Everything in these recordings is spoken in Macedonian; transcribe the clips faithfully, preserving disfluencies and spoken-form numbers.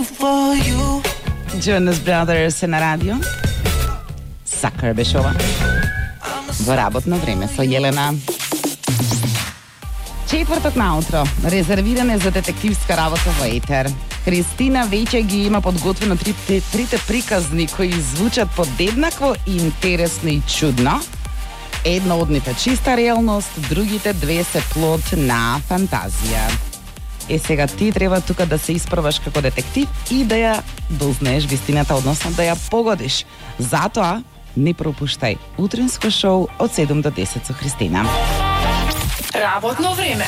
Jonas Brothers е на радио. Сакар беше ова. Во работно време со Јелена. Четврток наутро, резервиран е за детективска работа во етер. Христина веќе ги има подготвено трите, трите приказни кои звучат подеднакво интересно и чудно. Едно од нив е чиста реалност, другите две се плод на фантазија. Е, сега ти треба тука да се испробаш како детектив и да ја дознаеш вистината, односно да ја погодиш. Затоа не пропуштај утринско шоу од седум до десет со Христина. Работно време.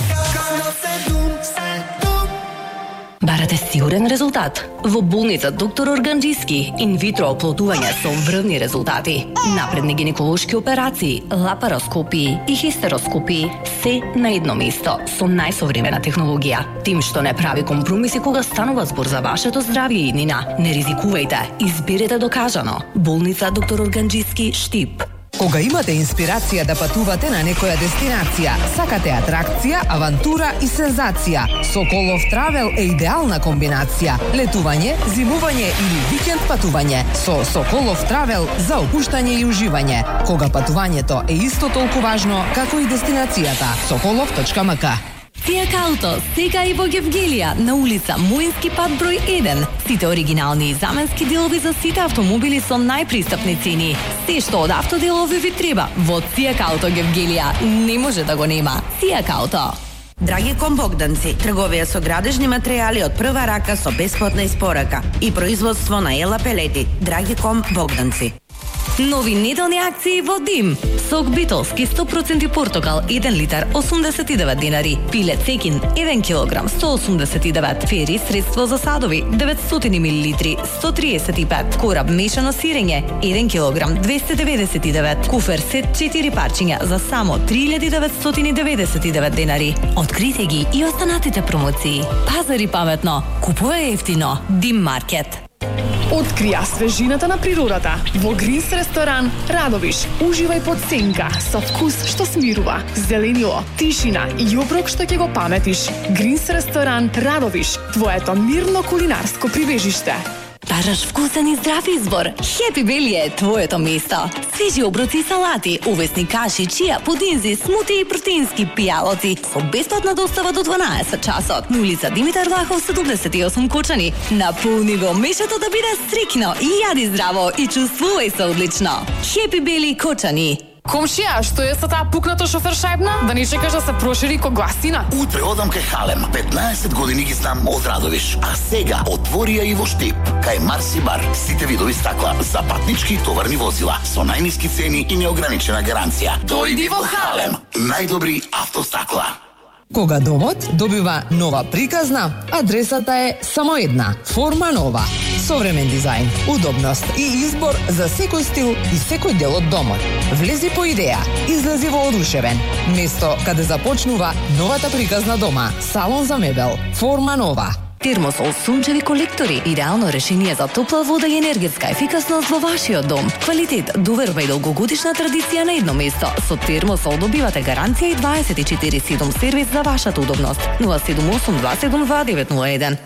Барате сигурен резултат? Во болница доктор Органџиски инвитро оплодување со врвни резултати, напредни гинеколошки операции, лапароскопии и хистероскопии, се на едно место со најсовремена технологија. Тим што не прави компромиси кога станува збор за вашето здравје и иднина. Не ризикувајте, изберете докажано. Болница доктор Органџиски, Штип. Кога имате инспирација да патувате на некоја дестинација, сакате атракција, авантура и сензација, Соколов Травел е идеална комбинација. Летување, зимување или викенд патување со Соколов Травел за опуштање и уживање. Кога патувањето е исто толку важно како и дестинацијата. соколов точка ем ка. Фијак Ауто, сега и во Гевгелија, на улица Моински пат број еден. Сите оригинални и заменски делови за сите автомобили со најпристапни цени. Се што од автоделови ви треба, во Фијак Ауто Гевгелија не може да го нема. Фијак Ауто. Драги ком Богданци, трговија со градежни материјали од прва рака со бесплатна испорака и производство на Ела пелети. Драги ком Богданци. Нови неделни акции во Дим. Сок битолски сто проценти портокал еден литар осумдесет и девет динари. Пиле цекин еден килограм сто осумдесет и девет. Фери средство за садови деветстотини милилитри сто триесет и пет. Кораб мешано сирење еден килограм двесте деветдесет и девет. Куфер сет четири парчиња за само три илјади деветстотини деветдесет и девет динари. Открите ги и останатите промоции. Пазари паметно, купувај ефтино. Дим маркет. Открија свежината на природата во Гринс ресторан Радовиш. Уживај под сенка со вкус што смирува, зеленило, тишина и оброк што ќе го паметиш. Гринс ресторан Радовиш, твоето мирно кулинарско прибежиште. Бараш вкусен и здрав избор. Хепи Бели е твоето место. Свежи оброци и салати, увесни каши, чија, пудинзи, смути и протеински пијалоци со бесплатна достава до дванаесет часот. На улица Димитар Влахов седумдесет и осум Кочани. Наполни го мешето да биде стрикно и јади здраво и чувствувај се одлично. Хепи Бели Кочани. Комшија, што е со таа пукнато шофер шајбна? Да не чекаш да се прошири ко гласина? Утре одам кај Халем. петнаесет години ги знам од Радовиш. А сега отворија и во Штип. Кај Марси бар. Сите видови стакла за патнички и товарни возила. Со најниски цени и неограничена гаранција. Дојди во Халем. Најдобри автостакла. Кога домот добива нова приказна, адресата е само една. Форма нова. Современ дизајн, удобност и избор за секој стил и секој дел од домот. Влези по идеја, излези во одушевен. Место каде започнува новата приказна дома. Салон за мебел. Форма нова. Термосол сончеви колектори, идеално решение за топла вода и енергетска ефикасност во вашиот дом. Квалитет, доверба и долгогодишна традиција на едно место. Со Термосол добивате гаранција и дваесет и четири седум сервис за вашата удобност. нула седум осум два седум два девет нула еден.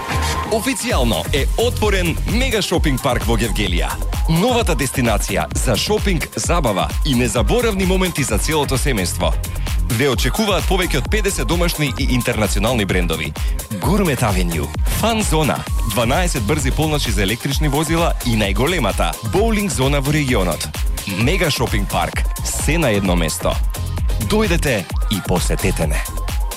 Официјално е отворен Мега шопинг парк во Гевгелија. Новата дестинација за шопинг, забава и незаборавни моменти за целото семејство. Ве очекуваат повеќе од педесет домашни и интернационални брендови. Гурмет Авенју, Фан зона, дванаесет брзи полночи за електрични возила и најголемата боулинг зона во регионот. Мега шопинг парк, се на едно место. Дојдете и посетете не.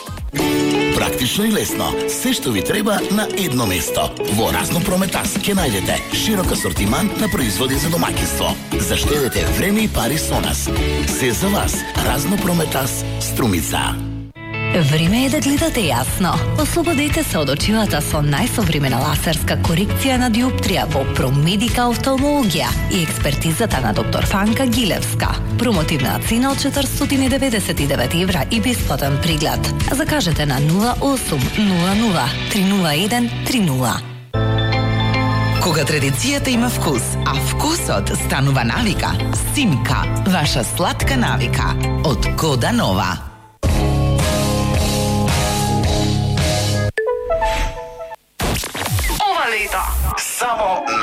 Практично и лесно. Се што ви треба на едно место. Во Разно Прометас ќе најдете широк асортиман на производи за домаќинство. Заштедете време и пари со нас. Се за вас. Разно Прометас, Струмица. Време е да гледате јасно. Ослободете се од очилата со најсовремена ласерска корекција на диоптрија во Промедика офталмологија и експертизата на доктор Фанка Гилевска. Промотивна цена од четиристотини деветдесет и девет евра и бесплатен преглед. Закажете на нула осум нула нула три нула еден три нула. Кога традицијата има вкус, а вкусот станува навика, Симка, ваша сладка навика од Кода Нова. Лето. Само